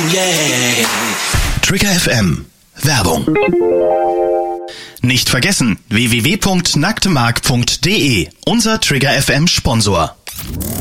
yeah. Trigger FM Werbung. Nicht vergessen, www.nacktemark.de, unser Trigger FM Sponsor.